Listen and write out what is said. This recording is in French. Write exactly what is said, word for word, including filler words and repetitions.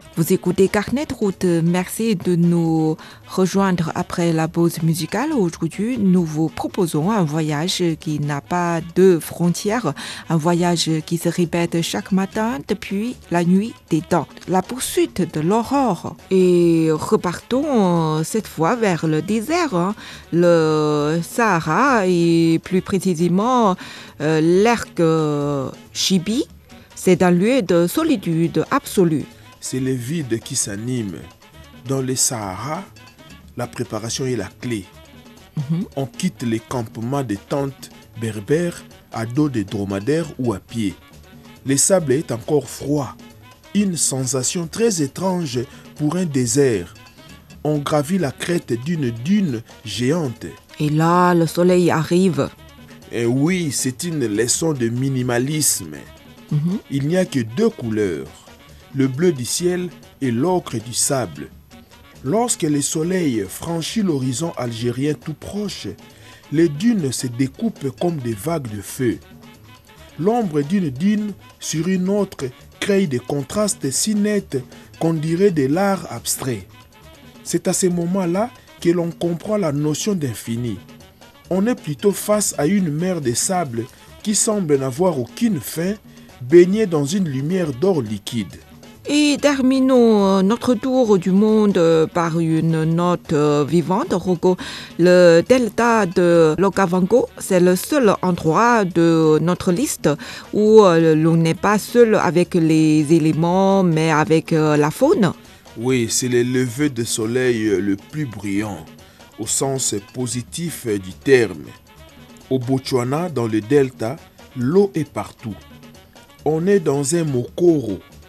Vous écoutez Carnet de route. Merci de nous rejoindre après la pause musicale. Aujourd'hui, nous vous proposons un voyage qui n'a pas de frontières, un voyage qui se répète chaque matin depuis la nuit des temps. La poursuite de l'aurore. Et repartons cette fois vers le désert, le Sahara et plus précisément euh, l'Erg Chibi. C'est un lieu de solitude absolue. C'est le vide qui s'anime. Dans le Sahara, la préparation est la clé. Mm-hmm. On quitte les campements de tentes berbères à dos de dromadaires ou à pied. Le sable est encore froid. Une sensation très étrange pour un désert. On gravit la crête d'une dune géante. Et là, le soleil arrive. Et oui, c'est une leçon de minimalisme. Mm-hmm. Il n'y a que deux couleurs. Le bleu du ciel et l'ocre du sable. Lorsque le soleil franchit l'horizon algérien tout proche, les dunes se découpent comme des vagues de feu. L'ombre d'une dune sur une autre crée des contrastes si nets qu'on dirait de l'art abstrait. C'est à ce moment-là que l'on comprend la notion d'infini. On est plutôt face à une mer de sable qui semble n'avoir aucune fin, baignée dans une lumière d'or liquide. Et terminons notre tour du monde par une note vivante, Rocco. Le delta de l'Okavango, c'est le seul endroit de notre liste où l'on n'est pas seul avec les éléments, mais avec la faune. Oui, c'est le lever de soleil le plus brillant, au sens positif du terme. Au Botswana, dans le delta, l'eau est partout. On est dans un mokoro,